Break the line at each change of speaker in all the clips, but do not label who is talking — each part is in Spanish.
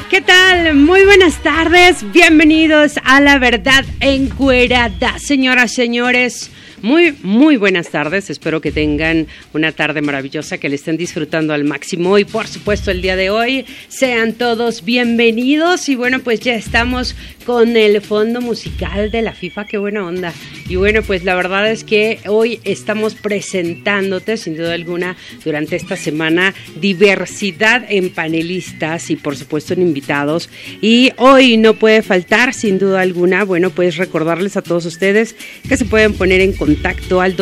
¿Qué tal? Muy buenas tardes, bienvenidos a La Verdad Encuerada, señoras, señores. Muy buenas tardes, espero que tengan una tarde maravillosa, que le estén disfrutando al máximo y por supuesto el día de hoy sean todos bienvenidos y bueno, pues ya estamos con el fondo musical de la FIFA, qué buena onda. Y bueno, pues la verdad es que hoy estamos presentándote sin duda alguna durante esta semana diversidad en panelistas y por supuesto en invitados, y hoy no puede faltar sin duda alguna, bueno, pues recordarles a todos ustedes que se pueden poner en contacto al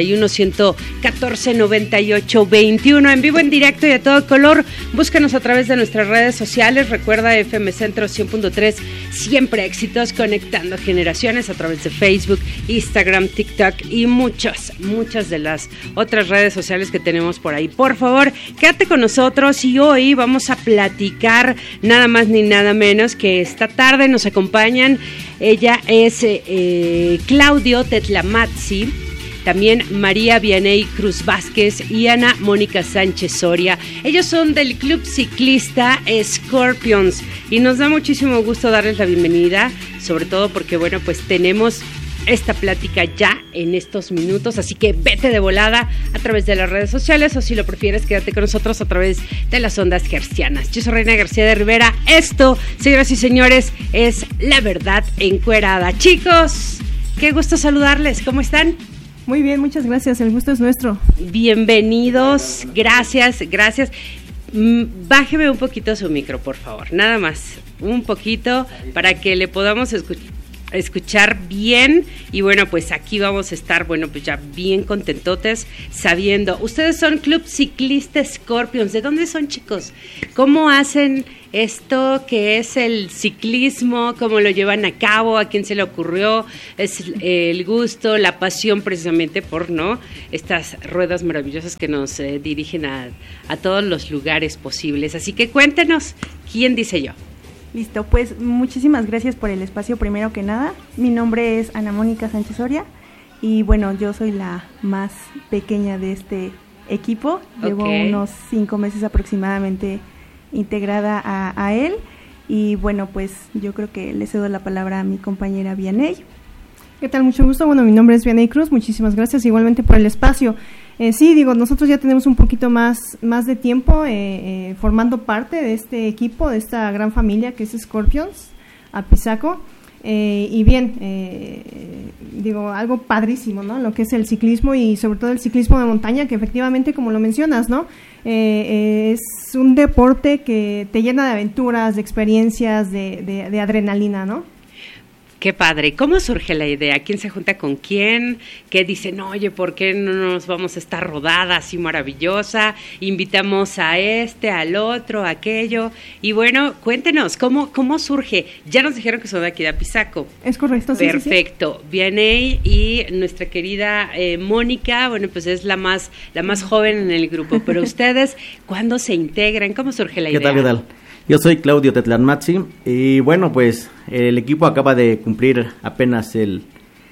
241-114-9821 en vivo, en directo y a todo color. Búscanos a través de nuestras redes sociales. Recuerda FM Centro 100.3, siempre éxitos, conectando generaciones a través de Facebook, Instagram, TikTok y muchas de las otras redes sociales que tenemos por ahí. Por favor, quédate con nosotros y hoy vamos a platicar nada más ni nada menos que esta tarde nos acompañan. Ella es Claudio Tetlamazzi, también María Vianey Cruz Vázquez y Ana Mónica Sánchez Soria. Ellos son del Club Ciclista Scorpions y nos da muchísimo gusto darles la bienvenida, sobre todo porque, bueno, pues tenemos esta plática ya en estos minutos, así que vete de volada a través de las redes sociales o si lo prefieres quédate con nosotros a través de las ondas hercianas. Yo soy Reina García de Rivera, esto, señoras y señores, es La Verdad Encuerada. Chicos, qué gusto saludarles, ¿cómo están?
Muy bien, muchas gracias, el gusto es nuestro.
Bienvenidos, gracias. Bájeme un poquito su micro, por favor, nada más, un poquito para que le podamos escuchar bien. Y bueno, pues aquí vamos a estar, bueno, pues ya bien contentotes, sabiendo, ustedes son Club Ciclista Scorpions. ¿De dónde son, chicos? ¿Cómo hacen esto que es el ciclismo? ¿Cómo lo llevan a cabo? ¿A quién se le ocurrió? Es el gusto, la pasión precisamente por, ¿no?, estas ruedas maravillosas que nos dirigen a todos los lugares posibles. Así que cuéntenos, ¿quién dice yo?
Listo, pues muchísimas gracias por el espacio primero que nada. Mi nombre es Ana Mónica Sánchez Soria y bueno, yo soy la más pequeña de este equipo. Llevo unos 5 meses aproximadamente integrada a él y bueno, pues yo creo que le cedo la palabra a mi compañera Vianey.
¿Qué tal? Mucho gusto. Bueno, mi nombre es Vianey Cruz, muchísimas gracias igualmente por el espacio. Sí, digo, nosotros ya tenemos un poquito más de tiempo formando parte de este equipo, de esta gran familia que es Scorpions, Apizaco, y bien, digo, algo padrísimo, ¿no?, lo que es el ciclismo y sobre todo el ciclismo de montaña, que efectivamente, como lo mencionas, ¿no?, es un deporte que te llena de aventuras, de experiencias, de adrenalina, ¿no?
Qué padre. ¿Cómo surge la idea? ¿Quién se junta con quién? ¿Qué dicen? Oye, ¿por qué no nos vamos a esta rodada así maravillosa? Invitamos a este, al otro, a aquello. Y bueno, cuéntenos, ¿cómo surge? Ya nos dijeron que son de aquí de Apizaco.
Es correcto, sí.
Perfecto. Sí. Vianey y nuestra querida Mónica, bueno, pues es la más joven en el grupo. Pero ustedes, ¿cuándo se integran? ¿Cómo surge la idea?
¿Qué tal? Yo soy Claudio Tetlamazzi y bueno, pues el equipo acaba de cumplir apenas el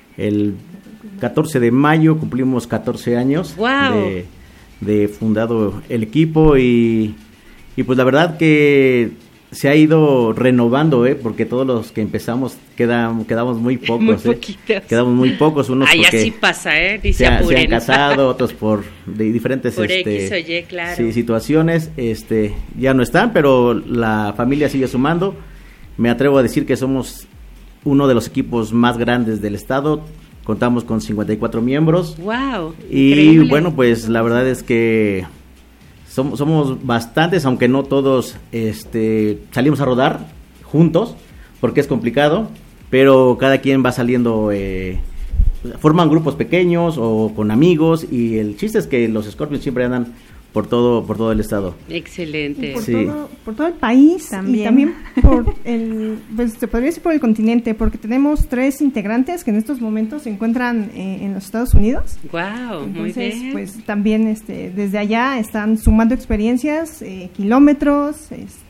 14 de mayo, cumplimos 14 años.
¡Wow!
de fundado el equipo y pues la verdad que se ha ido renovando, porque todos los que empezamos quedamos muy pocos.
Muy poquitos.
Quedamos muy pocos, unos porque
así pasa, ni
se han casado, otros por diferentes
por X o Y, claro.
Sí, situaciones, ya no están, pero la familia sigue sumando. Me atrevo a decir que somos uno de los equipos más grandes del estado. Contamos con 54 miembros.
Wow.
Y
increíble.
Bueno, pues la verdad es que somos bastantes, aunque no todos salimos a rodar juntos, porque es complicado, pero cada quien va saliendo, forman grupos pequeños o con amigos, y el chiste es que los Scorpions siempre andan por todo el estado.
Excelente.
Por todo el país
también.
Y también por pues se podría decir por el continente, porque tenemos 3 integrantes que en estos momentos se encuentran en los Estados Unidos.
Wow,
entonces,
muy bien.
Pues también desde allá están sumando experiencias, kilómetros,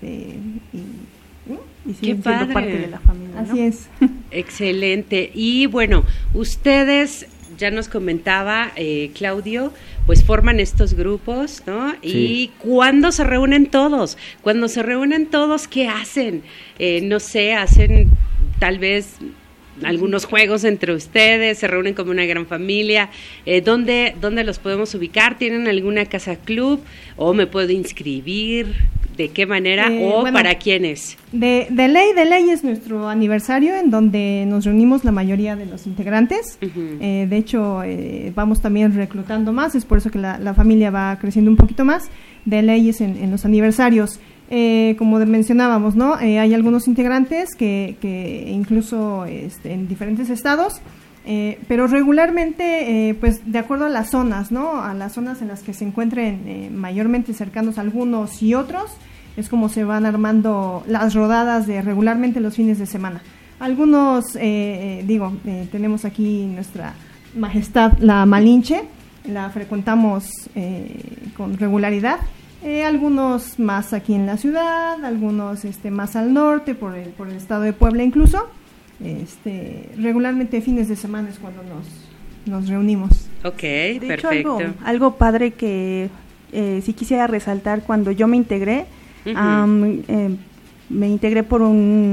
y siguen siendo parte de la familia, ¿no?
Así es.
Excelente. Y bueno, ustedes ya nos comentaba Claudio, pues forman estos grupos, ¿no? Sí. Y ¿cuándo se reúnen todos? Cuando se reúnen todos, ¿qué hacen? No sé, hacen tal vez algunos juegos entre ustedes, se reúnen como una gran familia. ¿Dónde los podemos ubicar? ¿Tienen alguna casa club? ¿O me puedo inscribir? ¿De qué manera? ¿O bueno, para quiénes?
De ley es nuestro aniversario, en donde nos reunimos la mayoría de los integrantes. Uh-huh. De hecho, vamos también reclutando más, es por eso que la familia va creciendo un poquito más. De ley es en los aniversarios. Como mencionábamos, ¿no? Hay algunos integrantes que incluso en diferentes estados, pero regularmente, pues de acuerdo a las zonas, ¿no? A las zonas en las que se encuentren mayormente cercanos algunos y otros, es como se van armando las rodadas de regularmente los fines de semana. Algunos, tenemos aquí nuestra majestad, la Malinche, la frecuentamos con regularidad. Algunos más aquí en la ciudad, algunos más al norte, por el estado de Puebla incluso. Regularmente fines de semana es cuando nos reunimos.
Ok,
de
perfecto.
Hecho, algo padre que sí quisiera resaltar, cuando yo me integré, uh-huh. Me integré por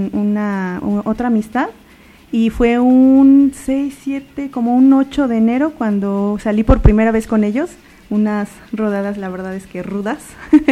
otra amistad, y fue un 8 de enero cuando salí por primera vez con ellos. Unas rodadas, la verdad es que rudas.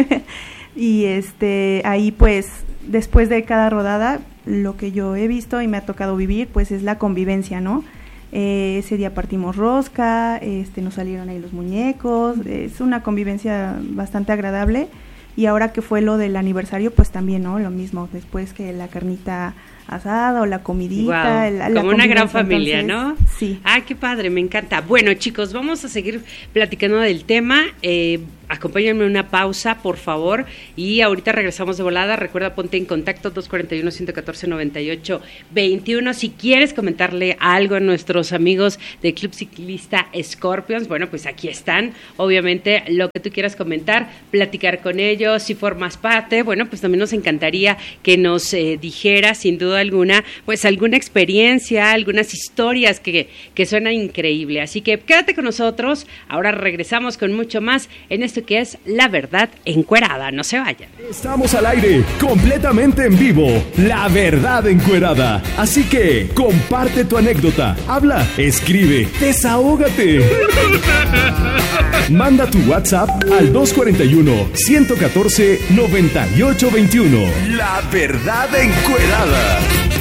Y ahí pues después de cada rodada, lo que yo he visto y me ha tocado vivir, pues es la convivencia, ¿no? Ese día partimos rosca, nos salieron ahí los muñecos, es una convivencia bastante agradable. Y ahora que fue lo del aniversario, pues también, ¿no? Lo mismo, después que la carnita asada o la comidita.
Wow. Como una gran familia,
entonces,
¿no?
Sí.
Ah, qué padre, me encanta. Bueno, chicos, vamos a seguir platicando del tema. Acompáñenme una pausa, por favor, y ahorita regresamos de volada. Recuerda, ponte en contacto 241-114-98-21. Si quieres comentarle algo a nuestros amigos de Club Ciclista Scorpions, bueno, pues aquí están. Obviamente, lo que tú quieras comentar, platicar con ellos. Si formas parte, bueno, pues también nos encantaría que nos dijeras, sin duda alguna, pues alguna experiencia, algunas historias que suenan increíble. Así que quédate con nosotros. Ahora regresamos con mucho más en esto que es La Verdad Encuerada. No se vayan.
Estamos al aire, completamente en vivo. La Verdad Encuerada. Así que comparte tu anécdota, habla, escribe, desahógate. Manda tu WhatsApp al 241-114-9821. La Verdad Encuerada.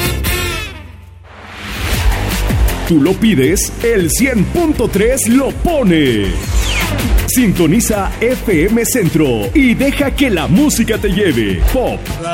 Tú lo pides, el 100.3 lo pone. Sintoniza FM Centro y deja que la música te lleve. Pop,